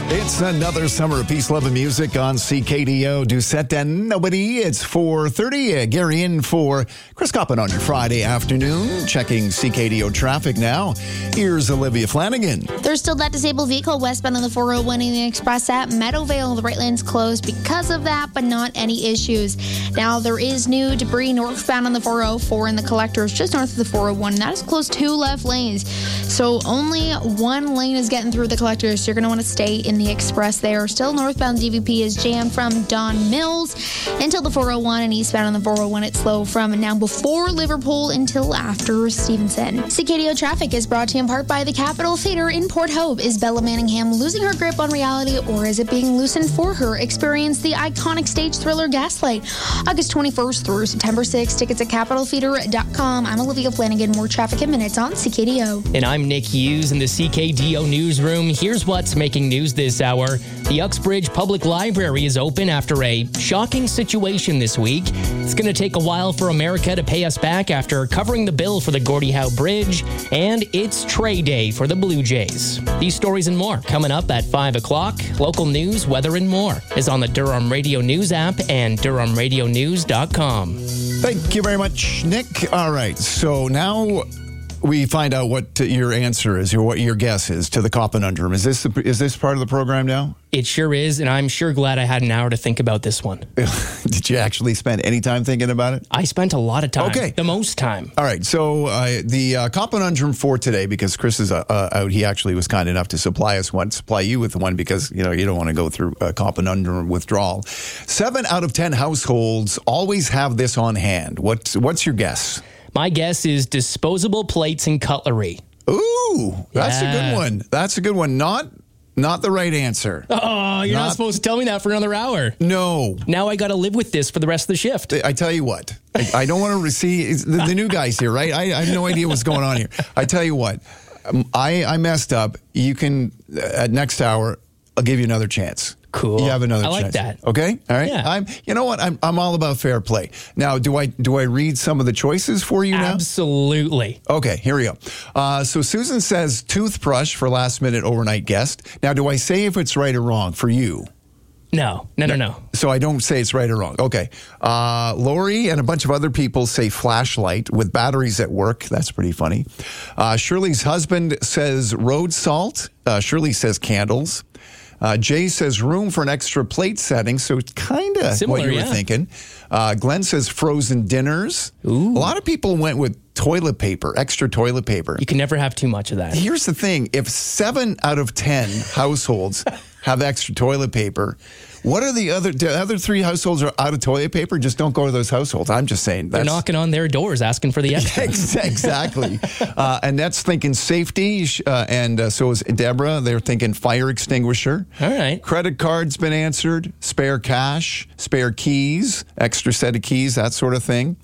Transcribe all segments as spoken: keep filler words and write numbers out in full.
It's another summer of peace, love, and music on C K D O. Doucette and Nobody. It's four thirty. Uh, Gary in for Chris Coppin on your Friday afternoon. Checking C K D O traffic now. Here's Olivia Flanagan. There's still that disabled vehicle westbound on the four oh one in the Express at Meadowvale. The right lane's closed because of that, but not any issues. Now, there is new debris northbound on the four oh four in the Collectors, just north of the four oh one. And that has closed two left lanes. So only one lane is getting through the Collectors. So you're going to want to stay in the Express there. Still northbound D V P is jammed from Don Mills until the four oh one, and eastbound on the four oh one it's slow from now before Liverpool until after Stevenson. C K D O traffic is brought to you in part by the Capitol Theatre in Port Hope. Is Bella Manningham losing her grip on reality, or is it being loosened for her? Experience the iconic stage thriller Gaslight, August twenty-first through September sixth. Tickets at capitol theatre dot com. I'm Olivia Flanagan. More traffic in minutes on C K D O. And I'm Nick Hughes in the C K D O newsroom. Here's what's making news this hour. The Uxbridge Public Library is open after a shocking situation this week. It's going to take a while for America to pay us back after covering the bill for the Gordie Howe Bridge, and it's trade day for the Blue Jays. These stories and more coming up at five o'clock. Local news, weather, and more is on the Durham Radio News app and durham radio news dot com. Thank you very much, Nick. All right, so now we find out what your answer is, or what your guess is to the Conundrum. Is this the, is this part of the program now? It sure is, and I'm sure glad I had an hour to think about this one. Did you actually spend any time thinking about it? I spent a lot of time. Okay. The most time. All right, so uh, the uh, Conundrum for today, because Chris is uh, uh, out, he actually was kind enough to supply us one, supply you with one, because you know you don't want to go through a Conundrum withdrawal. Seven out of ten households always have this on hand. What's, what's your guess? My guess is disposable plates and cutlery. Ooh, that's Yeah. a good one. That's a good one. Not not the right answer. Oh, you're not, Not- supposed to tell me that for another hour. No. Now I got to live with this for the rest of the shift. I tell you what, I, I don't want to receive the, the new guys here, right? I, I have no idea what's going on here. I tell you what, um, I, I messed up. You can, uh, at next hour, I'll give you another chance. Cool. You have another I like chance. that. Okay? All right? Yeah. I'm, you know what? I'm, I'm all about fair play. Now, do I do I read some of the choices for you now? Absolutely. Okay, here we go. Uh, so Susan says toothbrush for last minute overnight guest. Now, do I say if it's right or wrong for you? No, no, no, no. So I don't say it's right or wrong. Okay. Uh, Lori and a bunch of other people say flashlight with batteries at work. That's pretty funny. Uh, Shirley's husband says road salt. Uh, Shirley says candles. Uh, Jay says room for an extra plate setting, so it's kind of what you yeah. were thinking. Uh, Glenn says frozen dinners. Ooh. A lot of people went with toilet paper, extra toilet paper. You can never have too much of that. Here's the thing. If seven out of ten households have extra toilet paper, what are the other the other three households are out of toilet paper? Just don't go to those households. I'm just saying. They're knocking on their doors asking for the extra. Exactly. uh, and that's thinking safety. Uh, and uh, so is Deborah. They're thinking fire extinguisher. All right. Credit card's been answered. Spare cash, spare keys, extra set of keys, that sort of thing.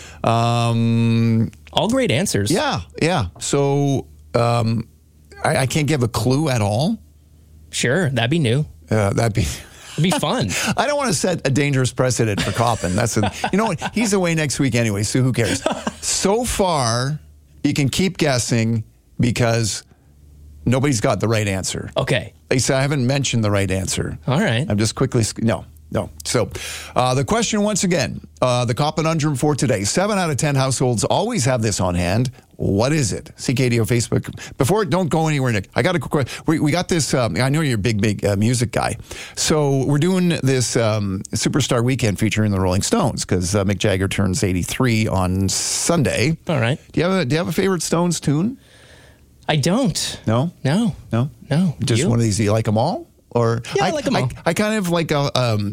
Um, All great answers. yeah, yeah. So um, I, I can't give a clue at all. Sure, that'd be new. Uh, that'd be... It'd be fun. I don't want to set a dangerous precedent for Coppin. That's a, you know what? He's away next week anyway, so who cares? So far, you can keep guessing because nobody's got the right answer. Okay. Lisa, I haven't mentioned the right answer. All right. I'm just quickly, no, no. So uh, the question once again, uh, the Conundrum for today. Seven out of ten households always have this on hand. What is it? C K D O Facebook. Before, don't go anywhere, Nick. I got a quick question. We, we got this, um, I know you're a big, big uh, music guy. So we're doing this um, Superstar Weekend featuring the Rolling Stones because uh, Mick Jagger turns eighty-three on Sunday. All right. Do you have a, do you have a favorite Stones tune? I don't. No? No. No? No. Just You? one of these. Do you like them all? Or Yeah, I like 'em all. I, I kind of like a, um,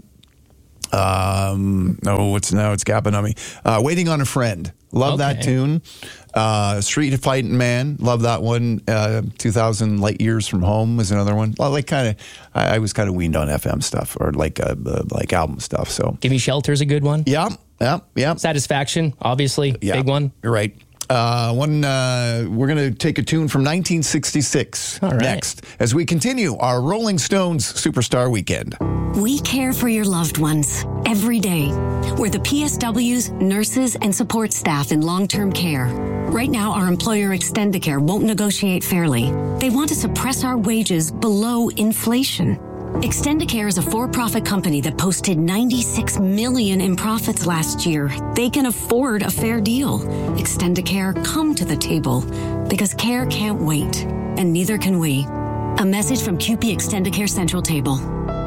um, no, what's now it's gapping on me. Uh, Waiting on a Friend. Love that Okay. tune. Uh, Street Fighting Man. Love that one. Uh, two thousand Light Years from Home is another one. Well, like kind of, I, I was kind of weaned on F M stuff or like uh, uh, like album stuff. So Give Me Shelter's a good one. yeah, yeah, yeah, Satisfaction, obviously, yeah. big one. You're right. Uh, one, uh, we're going to take a tune from nineteen sixty-six All right. next as we continue our Rolling Stones Superstar Weekend. We care for your loved ones every day. We're the P S Ws, nurses, and support staff in long-term care. Right now, our employer Extendicare won't negotiate fairly. They want to suppress our wages below inflation. Extendicare is a for-profit company that posted ninety-six million dollars in profits last year. They can afford a fair deal. Extendicare, come to the table because care can't wait, and neither can we. A message from Q P Extendicare Central Table.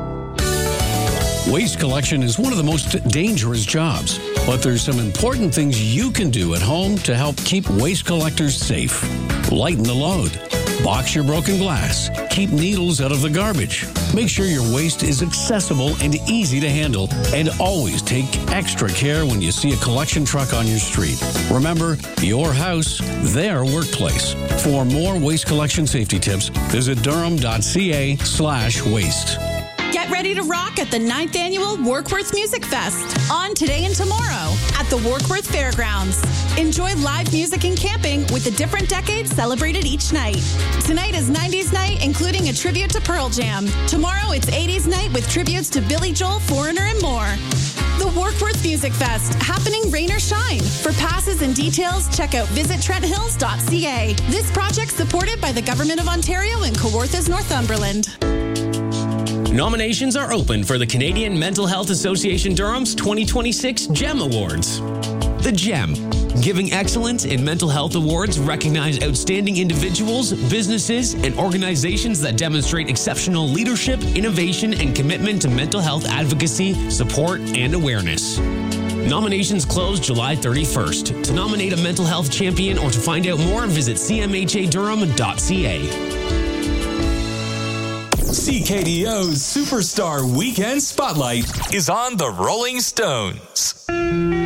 Waste collection is one of the most dangerous jobs, but there's some important things you can do at home to help keep waste collectors safe. Lighten the load. Box your broken glass. Keep needles out of the garbage. Make sure your waste is accessible and easy to handle. And always take extra care when you see a collection truck on your street. Remember, your house, their workplace. For more waste collection safety tips, visit durham.ca slash waste. Get ready to rock at the ninth Annual Warkworth Music Fest on today and tomorrow at the Warkworth Fairgrounds. Enjoy live music and camping with the different decades celebrated each night. Tonight is nineties night, including a tribute to Pearl Jam. Tomorrow it's eighties night with tributes to Billy Joel, Foreigner, and more. The Warkworth Music Fest, happening rain or shine. For passes and details, check out visit trent hills dot c a. This project supported by the Government of Ontario and Kawarthas, Northumberland. Nominations are open for the Canadian Mental Health Association Durham's twenty twenty-six GEM Awards. The GEM, Giving Excellence in Mental Health Awards, recognize outstanding individuals, businesses, and organizations that demonstrate exceptional leadership, innovation, and commitment to mental health advocacy, support, and awareness. Nominations close July thirty-first. To nominate a mental health champion or to find out more, visit c m h a durham dot c a. C K D O's Superstar Weekend Spotlight is on the Rolling Stones.